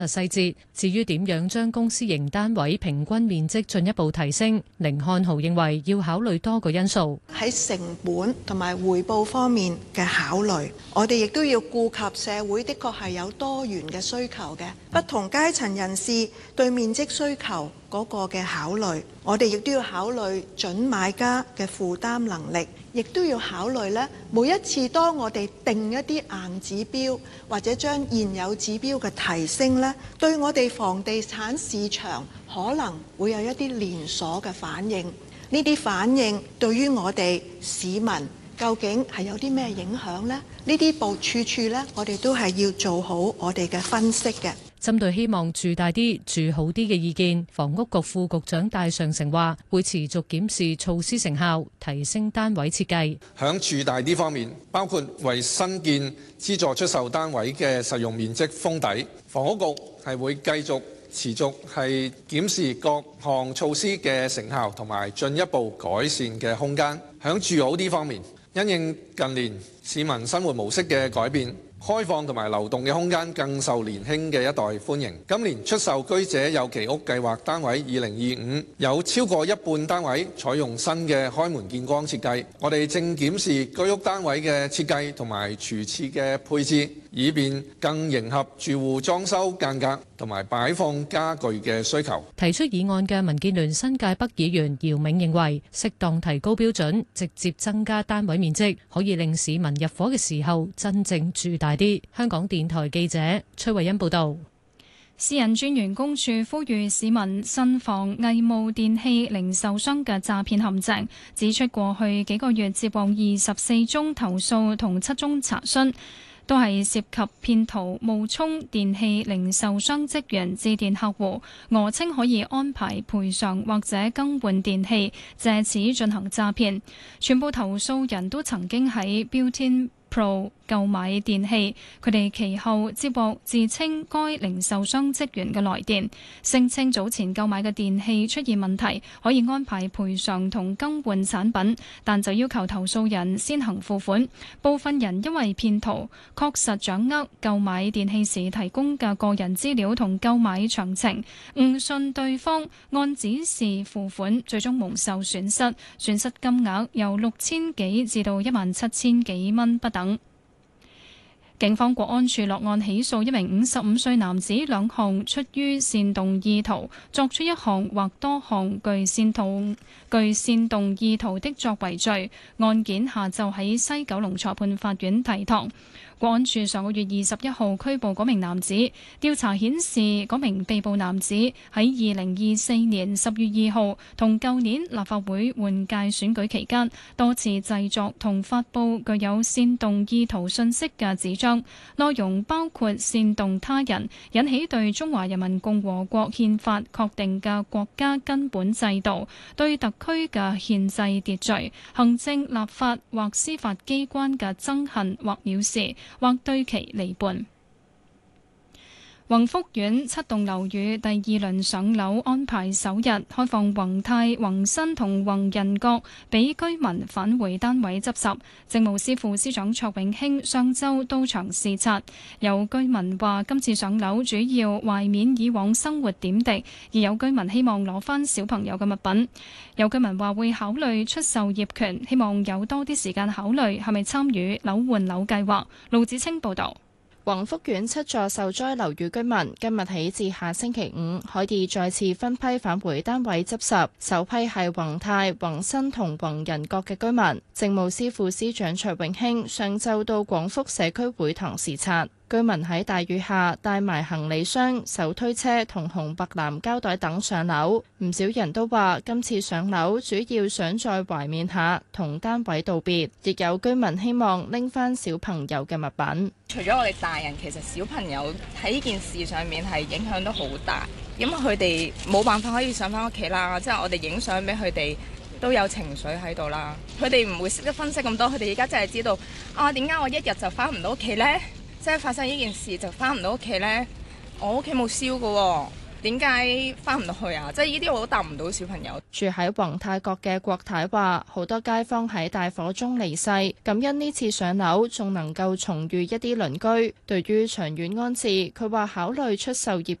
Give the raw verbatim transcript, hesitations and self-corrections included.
細節。至於點樣將公私營單位平均面積進一步提升，甯漢豪認為要考慮多個因素， 喺成本同埋回報方面嘅考慮，我哋亦都要顧及社會的確係有多元嘅需求嘅，不同階層人士對面積需求嗰個嘅考慮，我哋亦都要考慮準買家嘅負擔能力，亦都要考慮咧，每一次當我哋定一啲硬指標或者將現有指標嘅提升咧，對我哋房地產市場可能會有一啲連鎖嘅反應。呢啲反應對於我哋市民究竟係有啲咩影響呢？呢啲部處處咧，我哋都係要做好我哋嘅分析嘅。 針對希望住大啲、住好啲嘅意見，房屋局副局長戴尚成話會持續檢視措施成效，提升單位設計。 響住大啲方面，包括為新建資助出售單位嘅實用面積封底，房屋局係會繼續持續係檢視各項措施嘅成效同埋進一步改善嘅空間。響住好啲方面，因應近年市民生活模式嘅改變，開放同埋流動嘅空間更受年輕嘅一代歡迎。今年出售居者有其屋計劃單位二零二五有超過一半單位採用新嘅開門見光設計。我哋正檢視居屋單位嘅設計同埋廚廁嘅配置，以便更迎合住戶裝修間隔同埋擺放家具嘅需求。 提出議案嘅民建聯新界北議員姚銘認為，適當提高標準，直接增加單位面積，可以令市民入伙嘅時候真正住大啲。香港電台記者崔慧欣報道。 私隱專員公署呼籲市民慎防偽冒電器零售商嘅詐騙陷阱，指出過去幾個月接獲二十四宗投訴同七宗查詢，都係涉及騙徒冒充電器零售商職員致電客戶，訛稱可以安排賠償或者更換電器，借此進行詐騙。全部投訴人都曾經喺 Built-in Pro 購買電器，佢哋其後接獲自稱該零售商職員嘅來電，聲稱早前購買嘅電器出現問題，可以安排賠償同更換產品，但就要求投訴人先行付款。部分人因為騙徒確實掌握購買電器時提供嘅個人資料同購買詳情，誤信對方按指示付款，最終蒙受損失，損失金額由六千幾至到一萬七千幾蚊不等。警方國安處落案起訴一名五十五歲男子兩項出於煽動意圖作出一項或多項具煽動具煽動意圖的作為罪，案件下晝喺西九龍裁判法院提堂。國安處上個月二十一號拘捕嗰名男子，調查顯示嗰名被捕男子喺二零二四年十月二號同舊年立法會換屆選舉期間，多次製作同發布具有煽動意圖信息嘅紙張，內容包括煽動他人引起對中華人民共和國憲法確定嘅國家根本制度、對特區嘅憲制秩序、行政、立法或司法機關嘅憎恨或藐視，或對其離叛。宏福苑七棟樓宇第二輪上樓安排首日開放宏泰、宏新同宏仁閣俾居民返回單位執拾。政務司副司長卓永興上週到場視察，有居民話今次上樓主要懷緬以往生活點滴，而有居民希望攞返小朋友嘅物品。有居民話會考慮出售業權，希望有多啲時間考慮係咪參與樓換樓計劃。盧子清報導。 宏福苑七座受災樓宇居民今日起至下星期五可以再次分批返回單位執拾，首批係宏泰、宏新同宏仁閣嘅居民。政務司副司長徐永興上晝到廣福社區會堂視察。居民喺大雨下帶埋行李箱、手推車同紅白藍膠袋等上樓，唔少人都話今次上樓主要想再懷緬下同單位道別，亦有居民希望拎返小朋友嘅物品。 除咗我哋大人，其實小朋友喺呢件事上面係影響都好大，因為佢哋冇辦法可以上返屋企啦，即係我哋影相俾佢哋都有情緒喺度啦，佢哋唔會識得分析咁多，佢哋而家真係知道啊，點解我一日就返唔到屋企呢？即係發生呢件事就返唔到屋企呢？我屋企冇燒㗎喎， 點解翻唔到去啊？即係呢啲我都答唔到小朋友。 住喺宏泰閣嘅郭太話，好多街坊喺大火中離世，感恩呢次上樓仲能夠重遇一啲鄰居。對於長遠安置，佢話考慮出售業